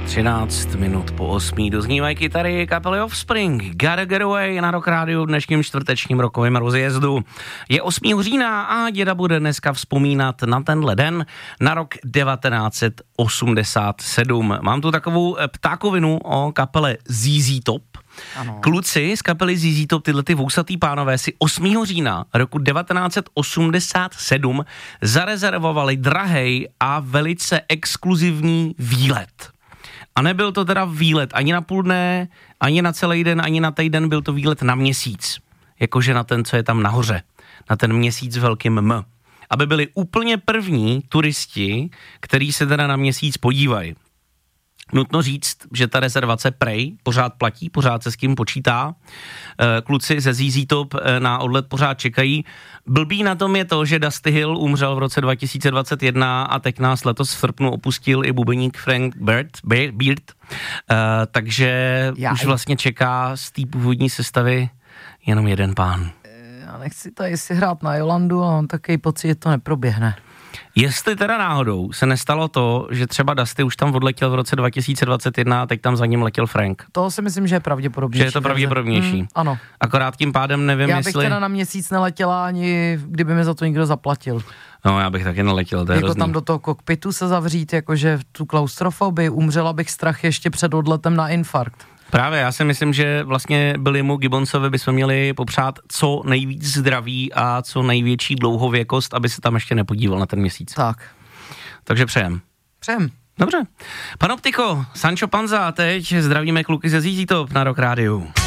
13 minut po 8 doznívají kytary kapely Offspring. Gotta Get Away na Rock Rádiu v dnešním čtvrtečním rokovém rozjezdu. Je 8. října a děda bude dneska vzpomínat na tenhle den, na rok 1987. Mám tu takovou ptákovinu o kapele ZZ Top. Ano. Kluci z kapely ZZ Top, tyhle ty vousatý pánové, si 8. října roku 1987 zarezervovali drahej a velice exkluzivní výlet. A nebyl to teda výlet ani na půl dne, ani na celý den, ani na týden, byl to výlet na měsíc. Jakože na ten, co je tam nahoře. Na ten měsíc velkým M. Aby byli úplně první turisti, který se teda na měsíc podívají. Nutno říct, že ta rezervace prej pořád platí, pořád se s kým počítá. Kluci ze ZZ Top na odlet pořád čekají. Blbý na tom je to, že Dusty Hill umřel v roce 2021 a teď nás letos v srpnu opustil i bubeník Frank Beard. Takže už vlastně čeká z té původní sestavy jenom jeden pán. Já nechci tady si hrát na Jolandu, ale mám takový pocit, že to neproběhne. Jestli teda náhodou se nestalo to, že třeba Dusty už tam odletěl v roce 2021 a teď tam za ním letěl Frank. To si myslím, že je pravděpodobnější. Že je to pravděpodobnější. Ano. Akorát tím pádem nevím, já jestli... bych teda na měsíc neletěla, ani kdyby mi za to někdo zaplatil. No, já bych taky neletěl, to je jako hrozný. Tam do toho kokpitu se zavřít, jakože tu klaustrofobii, umřela bych strach ještě před odletem na infarkt. Právě, já si myslím, že vlastně Billymu Gibbonsovi bychom měli popřát co nejvíc zdraví a co největší dlouhověkost, aby se tam ještě nepodíval na ten měsíc. Tak. Takže přejem. Přejem. Dobře. Panoptiko, Sancho Panza, teď zdravíme kluky ze ZZ Top na Rock Rádiu.